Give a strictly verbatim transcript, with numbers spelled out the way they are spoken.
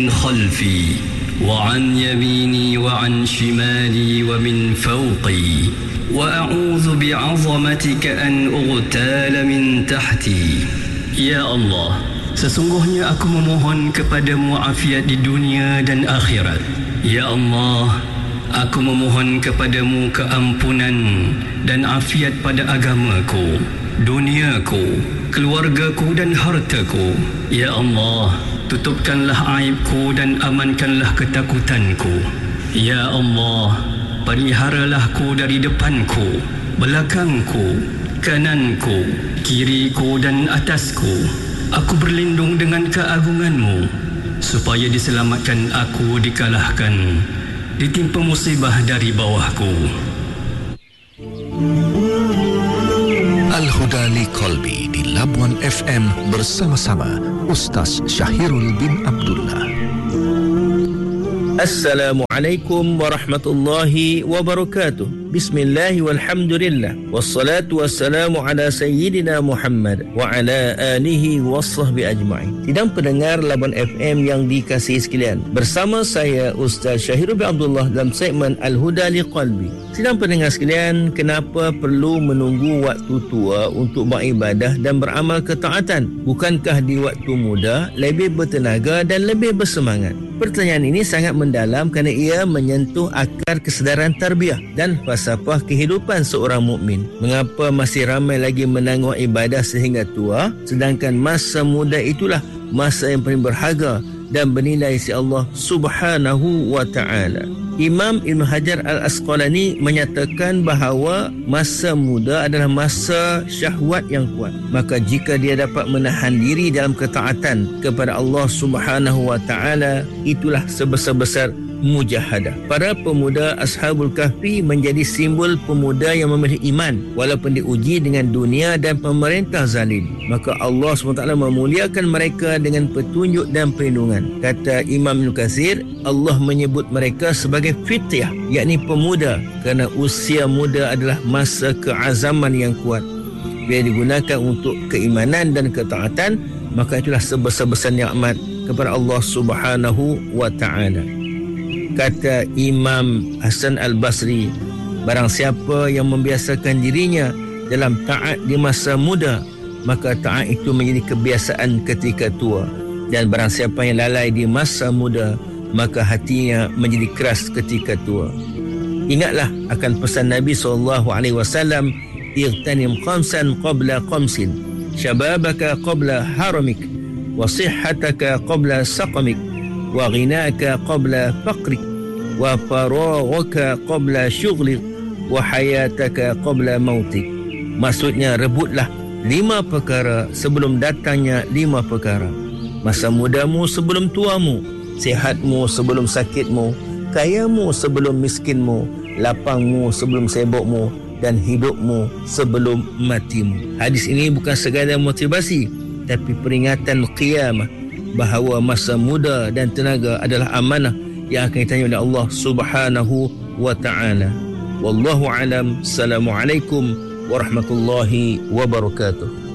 خلفي وعن يميني وعن شمالي ومن فوقي وأعوذ بعظمتك أن أغتال من تحتي. Ya Allah, sesungguhnya aku memohon kepadamu afiat di dunia dan akhirat. Ya Allah, aku memohon kepadamu keampunan dan afiat pada agamaku, duniaku, keluargaku dan hartaku. Ya Allah, tutupkanlah aibku dan amankanlah ketakutanku. Ya Allah, peliharalah-ku dari depanku, belakangku, kananku, kiriku dan atasku. Aku berlindung dengan keagungan-Mu, supaya diselamatkan aku dikalahkan, ditimpa musibah dari bawahku. Al-Huda li Qalbi di Labuan F M bersama-sama Ustaz Syahirul bin Abdullah. Assalamualaikum warahmatullahi wabarakatuh. Bismillah walhamdulillah. Wassalatu wassalamu ala sayyidina Muhammad wa ala alihi wasahbi ajma'in. Sidang pendengar Labuan F M yang dikasihi sekalian, bersama saya Ustaz Syahirul bin Abdullah dalam segmen Al-Huda li Qalbi. Sidang pendengar sekalian, kenapa perlu menunggu waktu tua untuk beribadah dan beramal ketaatan? Bukankah di waktu muda lebih bertenaga dan lebih bersemangat? Pertanyaan ini sangat mendalam kerana ia menyentuh akar kesedaran tarbiyah dan falsafah kehidupan seorang mukmin. Mengapa masih ramai lagi menangguh ibadah sehingga tua, sedangkan masa muda itulah masa yang paling berharga dan bernilai si Allah Subhanahu wa ta'ala. Imam Ibn Hajar Al-Asqalani menyatakan bahawa masa muda adalah masa syahwat yang kuat. Maka jika dia dapat menahan diri dalam ketaatan kepada Allah Subhanahu wa ta'ala, itulah sebesar-besar mujahadah. Para pemuda Ashabul Kahfi menjadi simbol pemuda yang memilih iman walaupun diuji dengan dunia dan pemerintah zalim. Maka Allah subhanahu wa taala memuliakan mereka dengan petunjuk dan perlindungan. Kata Imam Ibn Katsir, Allah menyebut mereka sebagai fityah, yakni pemuda, kerana usia muda adalah masa keazaman yang kuat. Bila digunakan untuk keimanan dan ketaatan, maka itulah sebesar-besar nikmat kepada Allah Subhanahu wa taala. Kata Imam Hasan Al-Basri, barang siapa yang membiasakan dirinya dalam taat di masa muda, maka taat itu menjadi kebiasaan ketika tua. Dan barang siapa yang lalai di masa muda, maka hatinya menjadi keras ketika tua. Ingatlah akan pesan Nabi sallallahu alaihi wasallam, "Ightanim khamsan qabla khamsin, syababaka qabla haramik, wa sihhataka qabla saqamik, wa ghinaka qabla faqrik, wa faraghaka qabla syughlik, wa hayataka qabla mautik." Maksudnya, rebutlah lima perkara sebelum datangnya lima perkara. Masa mudamu sebelum tuamu, sihatmu sebelum sakitmu, kayamu sebelum miskinmu, lapangmu sebelum sibukmu, dan hidupmu sebelum matimu. Hadis ini bukan sekadar motivasi, tapi peringatan qiyamah bahawa masa muda dan tenaga adalah amanah yang akan ditanya oleh Allah Subhanahu wa ta'ala. Wallahu alam. Assalamualaikum warahmatullahi wabarakatuh.